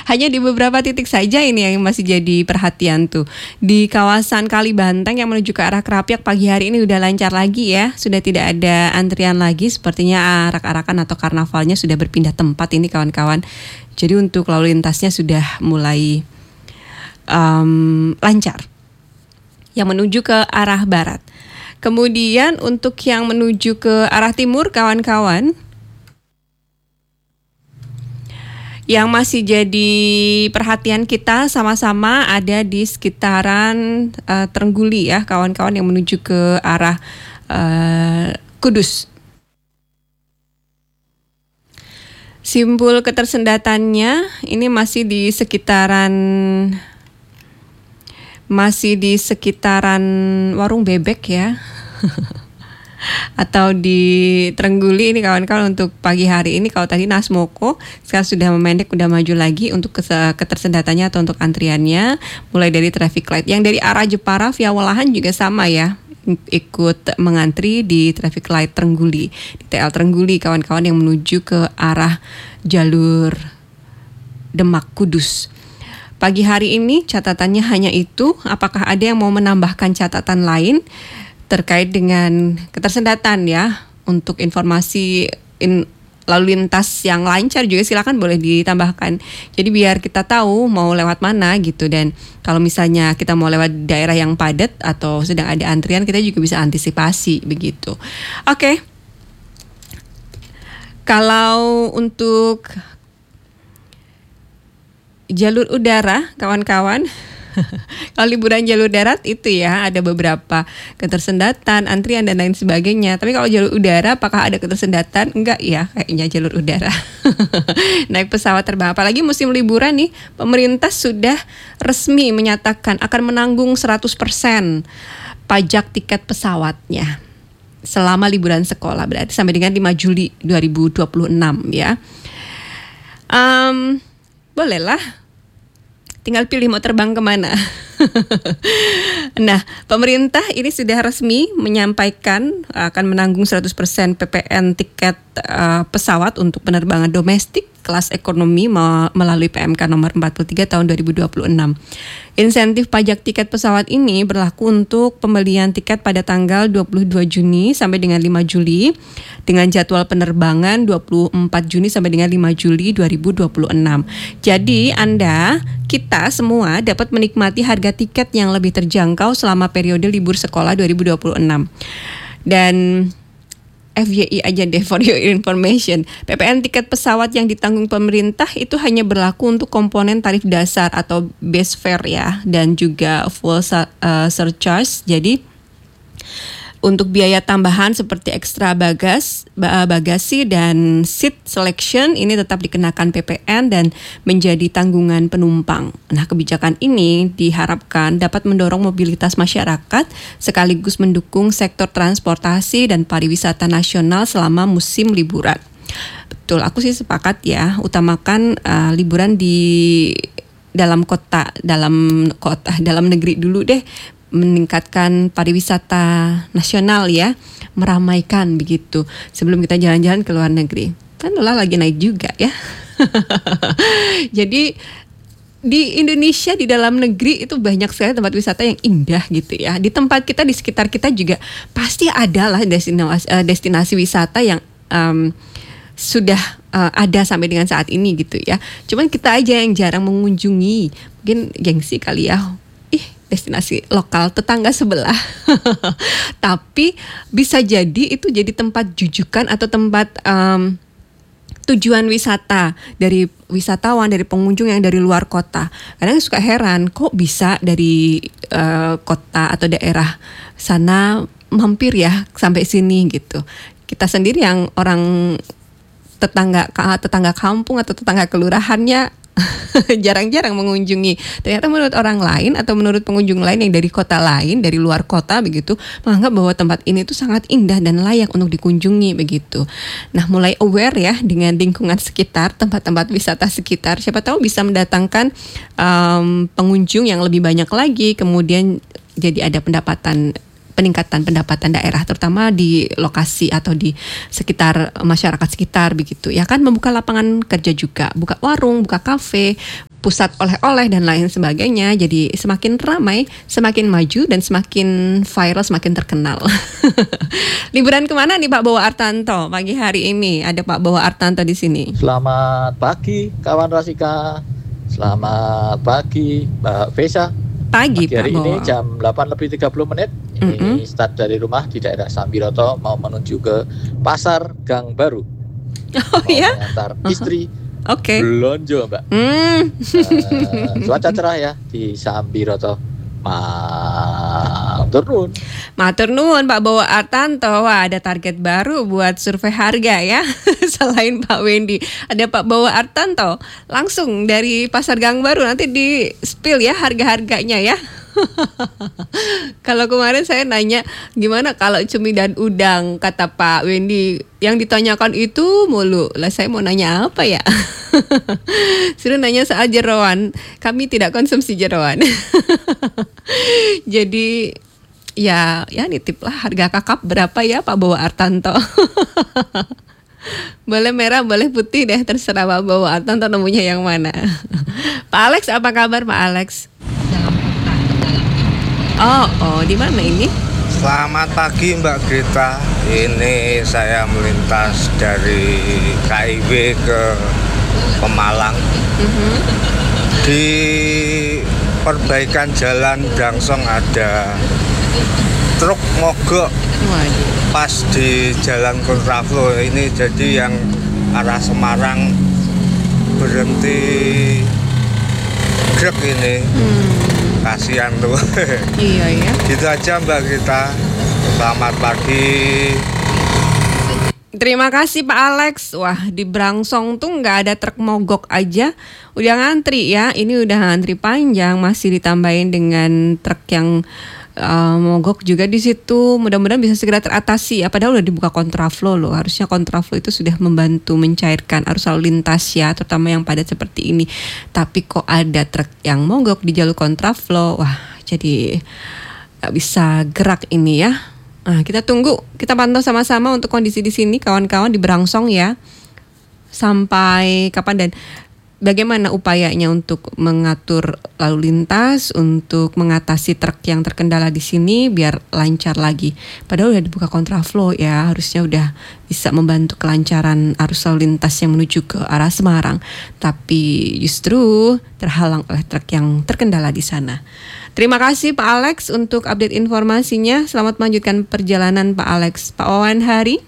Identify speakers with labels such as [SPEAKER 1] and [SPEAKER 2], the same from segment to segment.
[SPEAKER 1] Hanya di beberapa titik saja ini yang masih jadi perhatian tuh. Di kawasan Kalibantang yang menuju ke arah Krapiak pagi hari ini udah lancar lagi ya. Sudah tidak ada antrian lagi. Sepertinya arak-arakan atau karnavalnya sudah berpindah tempat ini kawan-kawan. Jadi untuk lalu lintasnya sudah mulai lancar. Yang menuju ke arah barat. Kemudian untuk yang menuju ke arah timur kawan-kawan, yang masih jadi perhatian kita sama-sama ada di sekitaran Trengguli ya kawan-kawan yang menuju ke arah Kudus. Simpul ketersendatannya ini masih di sekitaran warung bebek ya. Atau di Trengguli ini kawan-kawan untuk pagi hari ini. Kalau tadi Nasmoko sekarang sudah memendek, udah maju lagi untuk ketersendatannya atau untuk antriannya mulai dari traffic light. Yang dari arah Jepara via Walahan juga sama ya, ikut mengantri di traffic light Trengguli, di TL Trengguli kawan-kawan yang menuju ke arah jalur Demak Kudus. Pagi hari ini catatannya hanya itu. Apakah ada yang mau menambahkan catatan lain terkait dengan ketersendatan ya? Untuk informasi lalu lintas yang lancar juga silakan boleh ditambahkan. Jadi biar kita tahu mau lewat mana gitu. Dan kalau misalnya kita mau lewat daerah yang padat atau sedang ada antrian, kita juga bisa antisipasi begitu. Oke. Kalau untuk jalur udara kawan-kawan, kalau liburan jalur darat itu ya ada beberapa ketersendatan, antrian dan lain sebagainya. Tapi kalau jalur udara apakah ada ketersendatan? Enggak ya kayaknya jalur udara. Naik pesawat terbang, apalagi musim liburan nih, pemerintah sudah resmi menyatakan akan menanggung 100% pajak tiket pesawatnya selama liburan sekolah, berarti sampai dengan 5 Juli 2026 ya. Bolehlah, tinggal pilih mau terbang kemana. Nah, pemerintah ini sudah resmi menyampaikan akan menanggung 100% PPN tiket pesawat untuk penerbangan domestik kelas ekonomi melalui PMK nomor 43 tahun 2026. Insentif pajak tiket pesawat ini berlaku untuk pembelian tiket pada tanggal 22 Juni sampai dengan 5 Juli dengan jadwal penerbangan 24 Juni sampai dengan 5 Juli 2026. Jadi kita semua dapat menikmati harga tiket yang lebih terjangkau selama periode libur sekolah 2026. Dan FYI aja deh for your information, PPN tiket pesawat yang ditanggung pemerintah itu hanya berlaku untuk komponen tarif dasar atau base fare ya, dan juga fuel surcharge. Jadi untuk biaya tambahan seperti ekstra bagasi dan seat selection ini tetap dikenakan PPN dan menjadi tanggungan penumpang. Nah, kebijakan ini diharapkan dapat mendorong mobilitas masyarakat sekaligus mendukung sektor transportasi dan pariwisata nasional selama musim liburan. Betul, aku sih sepakat ya, utamakan liburan di dalam negeri dulu deh. Meningkatkan pariwisata nasional ya, meramaikan begitu sebelum kita jalan-jalan ke luar negeri. Kan dolar lagi naik juga ya. Jadi di Indonesia, di dalam negeri itu banyak sekali tempat wisata yang indah gitu ya. Di tempat kita, di sekitar kita juga pasti ada lah destinasi wisata yang sudah ada sampai dengan saat ini gitu ya. Cuman kita aja yang jarang mengunjungi, mungkin gengsi kali ya. Destinasi lokal tetangga sebelah. Tapi bisa jadi itu jadi tempat jujukan atau tempat tujuan wisata dari wisatawan, dari pengunjung yang dari luar kota. Kadang suka heran kok bisa dari kota atau daerah sana mampir ya sampai sini gitu. Kita sendiri yang orang tetangga kampung atau tetangga kelurahannya jarang-jarang mengunjungi. Ternyata menurut orang lain atau menurut pengunjung lain yang dari kota lain, dari luar kota begitu, menganggap bahwa tempat ini tuh sangat indah dan layak untuk dikunjungi begitu. Nah, mulai aware ya dengan lingkungan sekitar, tempat-tempat wisata sekitar. Siapa tahu bisa mendatangkan pengunjung yang lebih banyak lagi, kemudian jadi ada peningkatan pendapatan daerah, terutama di lokasi atau di sekitar masyarakat sekitar begitu ya kan, membuka lapangan kerja juga, buka warung, buka kafe, pusat oleh-oleh dan lain sebagainya. Jadi semakin ramai, semakin maju dan semakin viral, semakin terkenal. Liburan kemana nih Pak Bowo Artanto pagi hari ini? Ada Pak Bowo Artanto di sini.
[SPEAKER 2] Selamat pagi kawan Rasika. Selamat pagi Mbak Vesa.
[SPEAKER 1] Pagi Pak
[SPEAKER 2] hari
[SPEAKER 1] Bowo.
[SPEAKER 2] Ini jam 8:30. Ini start dari rumah di daerah Sambiroto mau menuju ke Pasar Gang Baru.
[SPEAKER 1] Oh
[SPEAKER 2] mau
[SPEAKER 1] ya?
[SPEAKER 2] mengantar istri
[SPEAKER 1] Oke.
[SPEAKER 2] belanja Mbak. Cuaca cerah ya di Sambiroto. Matur nuwun.
[SPEAKER 1] Matur nuwun Pak Bowo Artanto. Wah, ada target baru buat survei harga ya. Selain Pak Wendy, ada Pak Bowo Artanto. Langsung dari Pasar Gang Baru nanti di spill ya harga-harganya ya. Kalau kemarin saya nanya gimana kalau cumi dan udang, kata Pak Wendy yang ditanyakan itu mulu. Lah saya mau nanya apa ya? Suruh nanya soal jeroan. Kami tidak konsumsi jeroan. Jadi ya nitip lah harga kakap berapa ya Pak Bowo Artanto. Boleh merah, boleh putih deh, terserah Pak Bowo Artanto nemunya yang mana. Pak Alex, apa kabar Pak Alex? Oh, di mana ini?
[SPEAKER 3] Selamat pagi Mbak Greta. Ini saya melintas dari KIW ke Pemalang. Di perbaikan jalan Drangsong ada truk mogok pas di jalan kontraflow ini, jadi yang arah Semarang berhenti grek ini. Kasihan tuh.
[SPEAKER 1] Iya ya.
[SPEAKER 3] Gitu aja Mbak Gita. Selamat pagi.
[SPEAKER 1] Terima kasih Pak Alex. Wah, di Brangsong tuh nggak ada truk mogok aja udah ngantri ya. Ini udah ngantri panjang, masih ditambahin dengan truk yang mogok juga di situ. Mudah-mudahan bisa segera teratasi ya. Padahal udah dibuka kontraflow loh. Harusnya kontraflow itu sudah membantu mencairkan arus lalu lintas ya, terutama yang padat seperti ini. Tapi kok ada truk yang mogok di jalur kontraflow. Wah, jadi nggak bisa gerak ini ya. Nah, kita tunggu, kita pantau sama-sama untuk kondisi di sini kawan-kawan di Brangsong ya. Sampai kapan dan bagaimana upayanya untuk mengatur lalu lintas, untuk mengatasi truk yang terkendala di sini biar lancar lagi. Padahal udah dibuka kontraflow ya, harusnya udah bisa membantu kelancaran arus lalu lintas yang menuju ke arah Semarang. Tapi justru terhalang oleh truk yang terkendala di sana. Terima kasih Pak Alex untuk update informasinya. Selamat melanjutkan perjalanan Pak Alex. Pak Wawan Hari.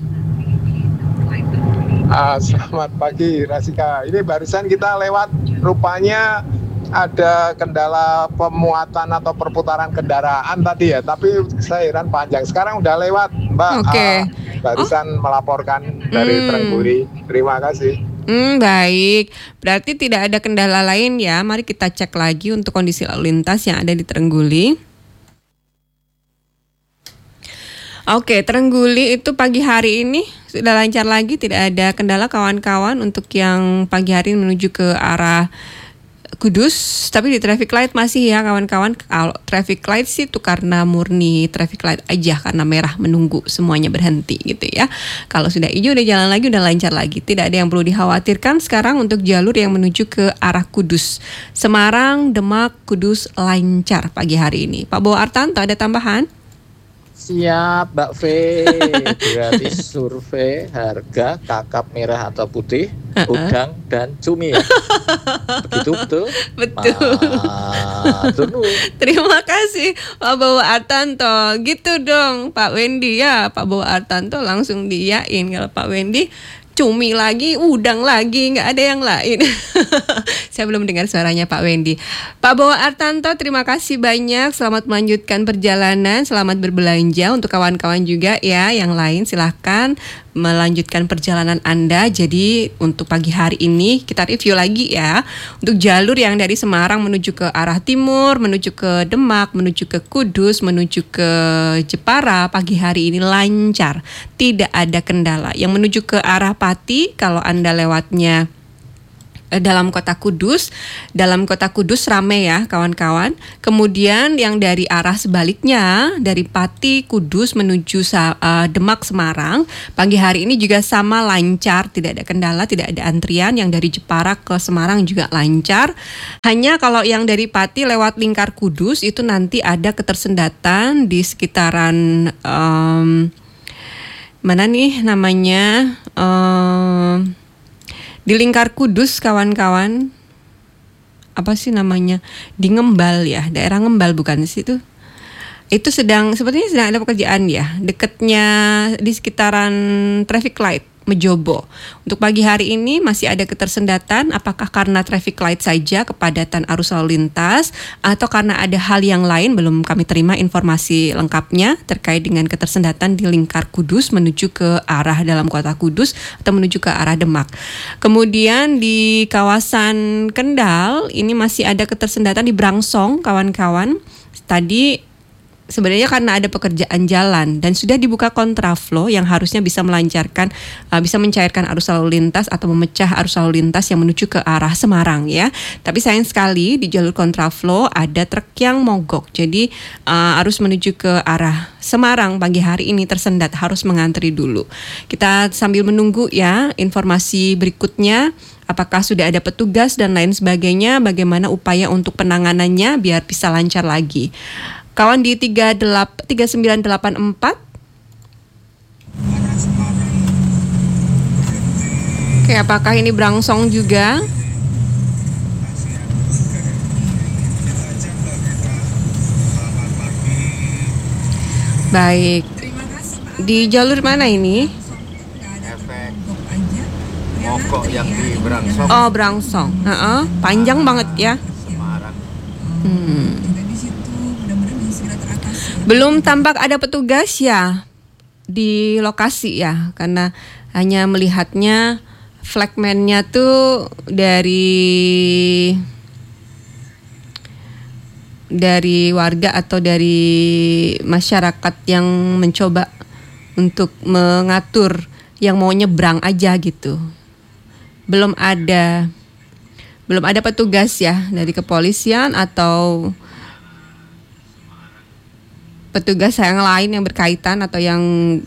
[SPEAKER 4] Selamat pagi Rasika. Ini barusan kita lewat, rupanya ada kendala pemuatan atau perputaran kendaraan tadi ya. Tapi saya heran panjang. Sekarang udah lewat Mbak.
[SPEAKER 1] Oke.
[SPEAKER 4] Barusan melaporkan dari Trengguli. Terima kasih.
[SPEAKER 1] Baik. Berarti tidak ada kendala lain ya. Mari kita cek lagi untuk kondisi lalu lintas yang ada di Trengguli. Oke, Trengguli itu pagi hari ini sudah lancar lagi, tidak ada kendala kawan-kawan untuk yang pagi hari menuju ke arah Kudus. Tapi di traffic light masih ya kawan-kawan. Kalau traffic light sih itu karena murni traffic light aja, karena merah menunggu semuanya berhenti gitu ya. Kalau sudah hijau udah jalan lagi, udah lancar lagi. Tidak ada yang perlu dikhawatirkan sekarang untuk jalur yang menuju ke arah Kudus. Semarang, Demak, Kudus lancar pagi hari ini. Pak Bowo Artanto ada tambahan?
[SPEAKER 2] Siap Mbak V. Gratis survei harga kakap merah atau putih, udang dan cumi ya. Begitu betul?
[SPEAKER 1] Betul.
[SPEAKER 2] Matur nuwun.
[SPEAKER 1] Terima kasih Pak Bowo Artanto. Gitu dong Pak Wendy ya. Pak Bowo Artanto langsung diiyain. Kalau Pak Wendy cumi lagi, udang lagi, nggak ada yang lain. Saya belum dengar suaranya Pak Wendy. Pak Bowo Artanto, terima kasih banyak. Selamat melanjutkan perjalanan, selamat berbelanja. Untuk kawan-kawan juga ya, yang lain silahkan melanjutkan perjalanan Anda. Jadi untuk pagi hari ini kita review lagi ya. Untuk jalur yang dari Semarang menuju ke arah timur, menuju ke Demak, menuju ke Kudus, menuju ke Jepara, pagi hari ini lancar. Tidak ada kendala. Yang menuju ke arah Pati, kalau Anda lewatnya dalam kota Kudus. Dalam kota Kudus rame ya kawan-kawan. Kemudian yang dari arah sebaliknya dari Pati Kudus menuju Demak Semarang pagi hari ini juga sama lancar, tidak ada kendala, tidak ada antrian. Yang dari Jepara ke Semarang juga lancar. Hanya kalau yang dari Pati lewat Lingkar Kudus itu nanti ada ketersendatan di sekitaran mana nih namanya di Lingkar Kudus kawan-kawan, apa sih namanya, di Ngembal ya, daerah Ngembal bukan sih itu? Itu sepertinya sedang ada pekerjaan ya, dekatnya di sekitaran traffic light Mejobo. Untuk pagi hari ini masih ada ketersendatan, apakah karena traffic light saja kepadatan arus lalu lintas atau karena ada hal yang lain, belum kami terima informasi lengkapnya terkait dengan ketersendatan di Lingkar Kudus menuju ke arah dalam kota Kudus atau menuju ke arah Demak. Kemudian di kawasan Kendal ini masih ada ketersendatan di Brangsong kawan-kawan. Tadi sebenarnya karena ada pekerjaan jalan dan sudah dibuka kontraflow yang harusnya bisa melancarkan, bisa mencairkan arus lalu lintas atau memecah arus lalu lintas yang menuju ke arah Semarang ya. Tapi sayang sekali di jalur kontraflow ada truk yang mogok. Jadi arus menuju ke arah Semarang pagi hari ini tersendat, harus mengantri dulu. Kita sambil menunggu ya informasi berikutnya. Apakah sudah ada petugas dan lain sebagainya, bagaimana upaya untuk penanganannya biar bisa lancar lagi. Kawan di 3984. Oke, apakah ini Brangsong juga? Baik. Di jalur mana ini?
[SPEAKER 3] Efek mogok yang di Brangsong.
[SPEAKER 1] Oh, Brangsong. Panjang banget ya.
[SPEAKER 3] Semarang.
[SPEAKER 1] Belum tampak ada petugas ya di lokasi ya, karena hanya melihatnya flagman-nya tuh dari warga atau dari masyarakat yang mencoba untuk mengatur yang mau nyebrang aja gitu. Belum ada petugas ya dari kepolisian atau petugas yang lain yang berkaitan atau yang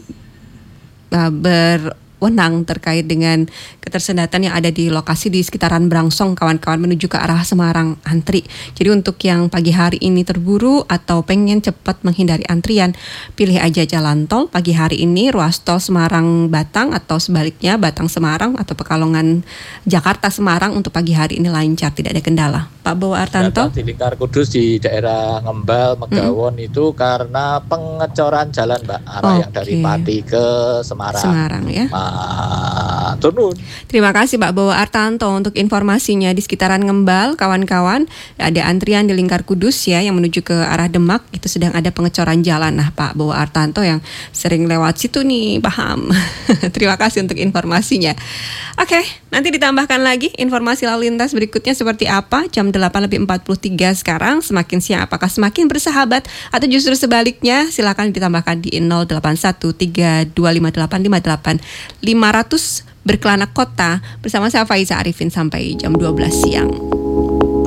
[SPEAKER 1] berwenang terkait dengan ketersendatan yang ada di lokasi di sekitaran Brangsong kawan-kawan menuju ke arah Semarang antri. Jadi untuk yang pagi hari ini terburu atau pengen cepat menghindari antrian, pilih aja jalan tol pagi hari ini, ruas tol Semarang Batang atau sebaliknya Batang Semarang atau Pekalongan Jakarta Semarang untuk pagi hari ini lancar, tidak ada kendala. Pak Bowo Artanto.
[SPEAKER 2] Di Lingkar Kudus di daerah Ngembal, Megawon itu karena pengecoran jalan Mbak, arah yang dari Pati ke Semarang.
[SPEAKER 1] Semarang ya.
[SPEAKER 2] Turun.
[SPEAKER 1] Terima kasih Pak Bowo Artanto untuk informasinya. Di sekitaran Ngembal, kawan-kawan, ada antrian di Lingkar Kudus ya yang menuju ke arah Demak, itu sedang ada pengecoran jalan. Nah, Pak Bowo Artanto yang sering lewat situ nih, paham. Terima kasih untuk informasinya. Oke, nanti ditambahkan lagi informasi lalu lintas berikutnya seperti apa. Jam 8:43 sekarang. Semakin siang apakah semakin bersahabat atau justru sebaliknya? Silakan ditambahkan di 0813258858 500 berkelana kota bersama saya Faiza Arifin sampai jam 12 siang.